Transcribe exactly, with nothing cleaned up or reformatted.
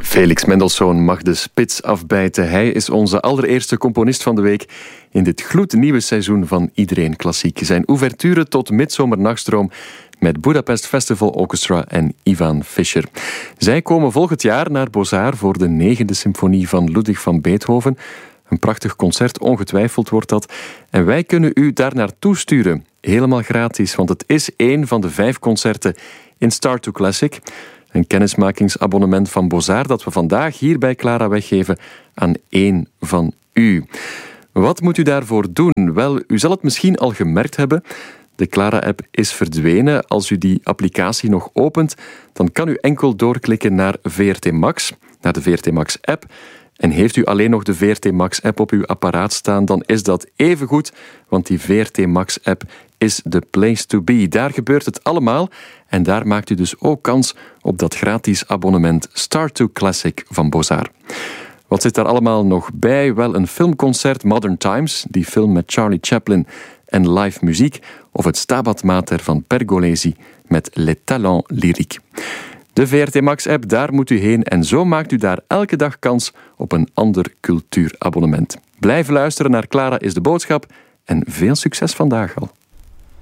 Felix Mendelssohn mag de spits afbijten. Hij is onze allereerste componist van de week in dit gloednieuwe seizoen van Iedereen Klassiek. Zijn ouverture tot Midsomernachtstroom met Budapest Festival Orchestra en Ivan Fischer. Zij komen volgend jaar naar Beaux-Arts voor de negende symfonie van Ludwig van Beethoven. Een prachtig concert, ongetwijfeld wordt dat. En wij kunnen u daar naartoe sturen. Helemaal gratis, want het is één van de vijf concerten in Start to Classic. Een kennismakingsabonnement van Beaux-Arts dat we vandaag hier bij Clara weggeven aan één van u. Wat moet u daarvoor doen? Wel, u zal het misschien al gemerkt hebben. De Clara-app is verdwenen. Als u die applicatie nog opent, dan kan u enkel doorklikken naar V R T Max, naar de V R T Max-app. En heeft u alleen nog de V R T Max-app op uw apparaat staan, dan is dat even goed, want die V R T Max-app is the place to be. Daar gebeurt het allemaal en daar maakt u dus ook kans op dat gratis abonnement Start to Classic van Beaux-Arts. Wat zit daar allemaal nog bij? Wel, een filmconcert Modern Times, die film met Charlie Chaplin en live muziek, of het Stabat Mater van Pergolesi met Les Talents Lyriques. De V R T Max-app, daar moet u heen en zo maakt u daar elke dag kans op een ander cultuurabonnement. Blijf luisteren naar Clara is de boodschap en veel succes vandaag al.